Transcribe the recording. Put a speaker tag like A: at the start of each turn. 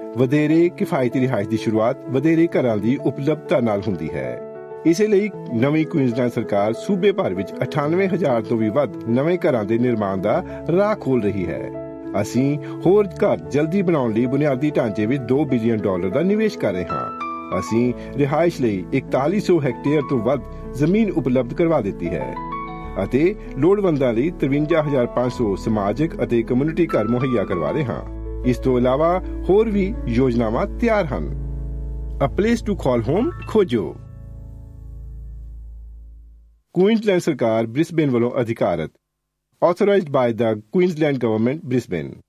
A: ਵਧੇਰੇ ਕਿਫਾਇਤੀ ਰਿਹਾਇਸ਼ ਦੀ ਸ਼ੁਰੂਆਤ ਵਧੇਰੇ ਘਰਾਂ ਦੀ ਉਪਲਬਧਤਾ ਨਾਲ ਹੁੰਦੀ ਹੈ। ਇਸੇ ਲਈ ਨਵੀਂ ਕੁਈਨਜ਼ਲੈਂਡ ਸਰਕਾਰ ਸੂਬੇ ਭਰ ਵਿੱਚ 98,000 ਤੋਂ ਵੀ ਵੱਧ ਨਵੇਂ ਘਰਾਂ ਦੇ ਨਿਰਮਾਣ ਦਾ ਰਾਹ ਖੋਲ੍ਹ ਰਹੀ ਹੈ। ਅਸੀਂ ਹੋਰ ਘਰ ਜਲਦੀ ਬਣਾਉਣ ਲਈ ਬੁਨਿਆਦੀ ਢਾਂਚੇ ਵਿੱਚ $2 ਬਿਲੀਅਨ ਦਾ ਨਿਵੇਸ਼ ਕਰ ਰਹੇ ਹਾਂ। ਅਸੀਂ ਰਿਹਾਇਸ਼ ਲਈ 4100 ਹੈਕਟੇਅਰ ਤੋਂ ਵੱਧ ਜ਼ਮੀਨ ਉਪਲਬਧ ਕਰਵਾ ਦਿੱਤੀ ਹੈ ਅਤੇ ਲੋੜਵੰਦਾਂ ਲਈ 53,500 ਸਮਾਜਿਕ ਅਤੇ ਕਮਿਊਨਿਟੀ ਘਰ ਮੁਹੱਈਆ ਕਰਵਾ ਰਹੇ ਹਾਂ। ਇਸ ਤੋਂ ਇਲਾਵਾ ਹੋਰ ਵੀ ਯੋਜਨਾਵਾਂ ਤਿਆਰ ਹਨ। A place to call home ਖੋਜੋ। ਕੁਈਨਜ਼ਲੈਂਡ ਸਰਕਾਰ ਬ੍ਰਿਸਬੇਨ ਵੱਲੋਂ ਅਧਿਕਾਰਤ, authorized by the Queensland Government, Brisbane।